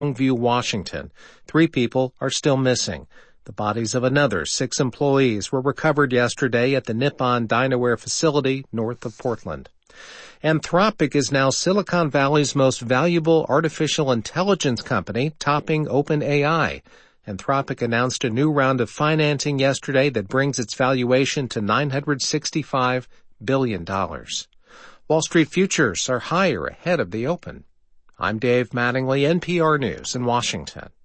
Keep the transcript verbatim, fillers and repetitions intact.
Longview, Washington. Three people are still missing. The bodies of another six employees were recovered yesterday at the Nippon Dinaware facility north of Portland. Anthropic is now Silicon Valley's most valuable artificial intelligence company, topping OpenAI. Anthropic announced a new round of financing yesterday that brings its valuation to nine hundred sixty-five billion dollars. Wall Street futures are higher ahead of the open. I'm Dave Mattingly, N P R News in Washington.